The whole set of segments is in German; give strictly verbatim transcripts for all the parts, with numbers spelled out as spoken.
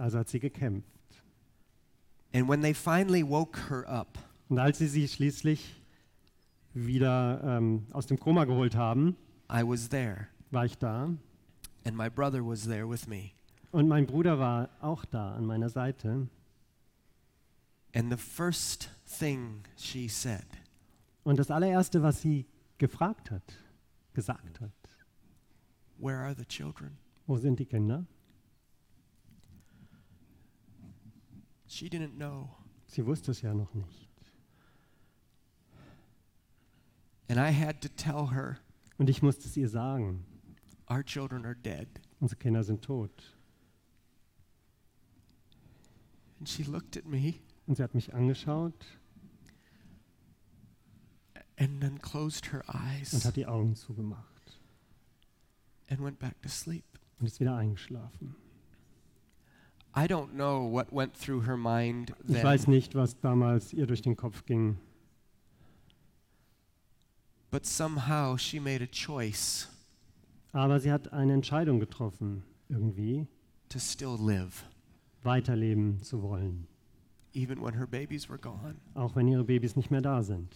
Also hat sie gekämpft. And when they finally woke her up, Und als sie sie schließlich wieder ähm, aus dem Koma geholt haben, I was there, war ich da. and my brother was there with me. Und mein Bruder war auch da an meiner Seite. And the first thing she said, Und das allererste, was sie gefragt hat, gesagt hat, "Where are the children?" wo sind die Kinder? She didn't know. Sie wusste es ja noch nicht. And I had to tell her, Und ich musste es ihr sagen, "Our children are dead." unsere Kinder sind tot. And she looked at me Und sie hat mich angeschaut and then closed her und eyes hat die Augen zugemacht and went back to sleep. und ist wieder eingeschlafen. I don't know what went through her mind Ich then, weiß nicht, was damals ihr durch den Kopf ging, but somehow she made a choice aber sie hat eine Entscheidung getroffen, irgendwie to still live, weiterleben zu wollen, even when her babies were gone. auch wenn ihre Babys nicht mehr da sind.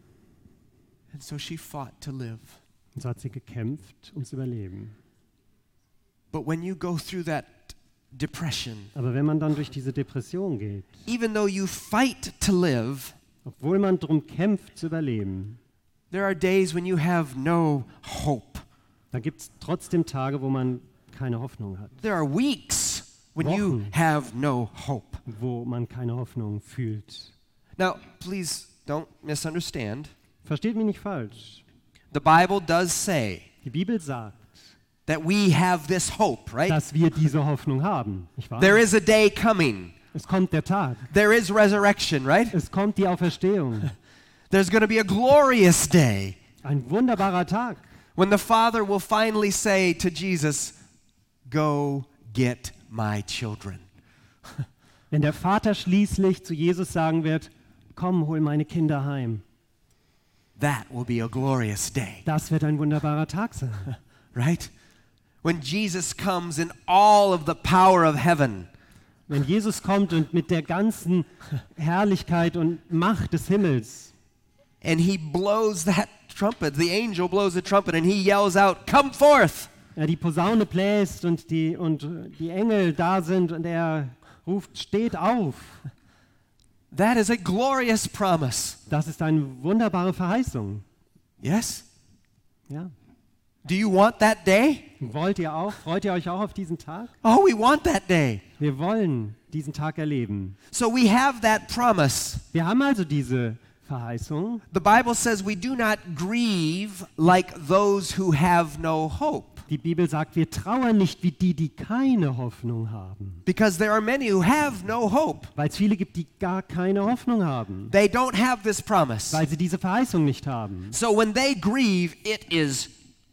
And so she fought to live. Und so hat sie gekämpft ums Überleben. But when you go through that depression, Aber wenn man dann durch diese Depression geht, even though you fight to live, obwohl man darum kämpft zu überleben, there are days when you have no hope. da gibt es trotzdem Tage, wo man keine Hoffnung hat, There are weeks when you Wochen. have no hope. wo man keine Hoffnung fühlt. Now, please don't misunderstand. Versteht mich nicht falsch. The Bible does say Die Bibel sagt, that we have this hope, right? dass wir diese Hoffnung haben, nicht wahr? There is a day coming. Es kommt der Tag, There is resurrection, right? es kommt die Auferstehung. There's going to be a glorious day Ein wunderbarer Tag, when the Father will finally say to Jesus, "Go get my children." wenn der Vater schließlich zu Jesus sagen wird, komm, hol meine Kinder heim. That will be a glorious day, Das wird ein wunderbarer Tag sein. right? When Jesus comes in all of the power of heaven, Wenn Jesus kommt und mit der ganzen Herrlichkeit und Macht des Himmels and he blows that trumpet, the angel blows the trumpet and he yells out, "Come forth." er die Posaune bläst und die, und die Engel da sind und er ruft, steht auf. That is a glorious promise. Das ist eine wunderbare Verheißung. Yes? Ja. Do you want that day? Wollt ihr auch? Freut ihr euch auch auf diesen Tag? Oh, we want that day. Wir wollen diesen Tag erleben. So we have that promise. Wir haben also diese Verheißung. The Bible says we do not grieve like those who have no hope, Die Bibel sagt, wir trauern nicht wie die, die keine Hoffnung haben. because there are many who have no hope. Weil es viele gibt, die gar keine Hoffnung haben. They don't have this promise. Weil sie diese Verheißung nicht haben. So when they grieve, it is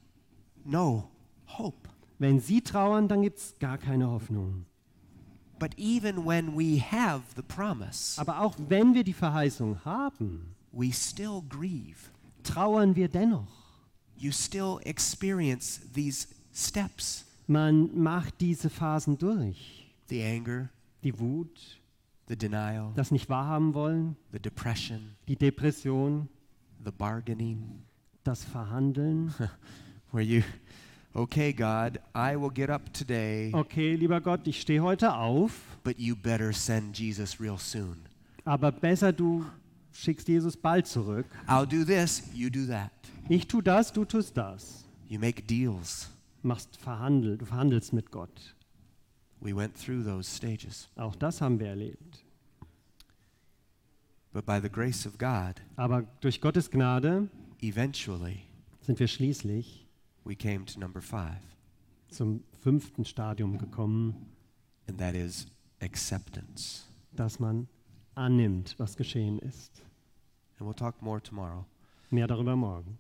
no hope. Wenn sie trauern, dann gibt es gar keine Hoffnung. But even when we have the promise, Aber auch wenn wir die Verheißung haben, we still grieve. trauern wir dennoch. You still experience these steps. Man macht diese Phasen durch. The anger, Die Wut, the denial, das nicht wahrhaben wollen, the depression, die Depression, the bargaining, das Verhandeln. where you, okay, God, I will get up today, Okay, lieber Gott, ich stehe heute auf, but you better send Jesus real soon. aber besser du schickst Jesus bald zurück. I'll do this, you do that. Ich tu das, du tust das. You make deals. Machst verhandel, du verhandelst mit Gott. We went through those stages. Auch das haben wir erlebt. But by the grace of God, Aber durch Gottes Gnade eventually sind wir schließlich we came to number five, zum fünften Stadium gekommen, and that is acceptance. dass man annimmt, was geschehen ist. And we'll talk more tomorrow. Mehr darüber morgen.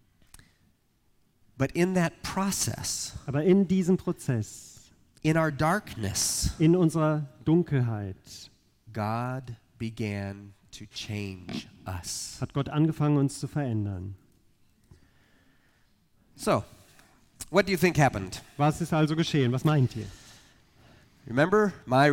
But in that process, Aber in diesem Prozess, in our darkness, in unserer Dunkelheit, God began to change us. hat Gott angefangen, uns zu verändern. So, what do you think happened? Was ist also geschehen? Was meint ihr? Remember, my